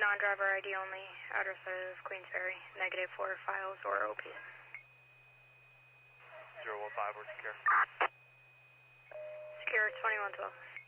non-driver ID only, address of Queensferry, -4 files or OP. 015, we're secure. Secure 2112.